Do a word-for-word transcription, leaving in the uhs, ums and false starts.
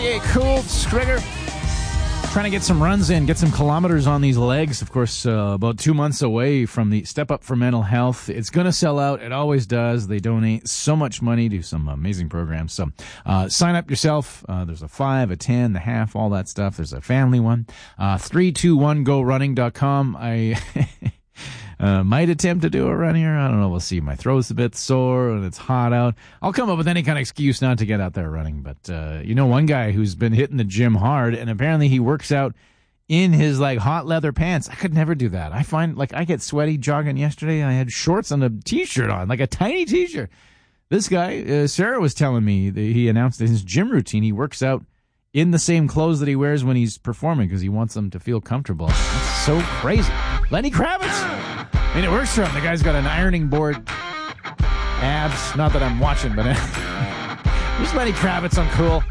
Hey, cool, Strigger. Trying to get some runs in, get some kilometers on these legs. Of course, uh, about two months away from the Step Up for Mental Health. It's going to sell out. It always does. They donate so much money to some amazing programs. So uh, sign up yourself. Uh, there's a five, a ten, the half, all that stuff. There's a family one. Uh, three two one go running dot com. I uh, might attempt to do a run here. I don't know. We'll see. My throat's a bit sore and it's hot out. I'll come up with any kind of excuse not to get out there running. But uh, you know, one guy who's been hitting the gym hard, and apparently he works out in his like hot leather pants. I could never do that. I find like I get sweaty jogging yesterday. I had shorts and a t-shirt on, like a tiny t-shirt. This guy, uh, Sarah was telling me that he announced in his gym routine he works out in the same clothes that he wears when he's performing because he wants them to feel comfortable. That's so crazy. Lenny Kravitz. I mean, it works for him. The guy's got an ironing board, abs. Not that I'm watching, but there's Lenny Kravitz on Cool.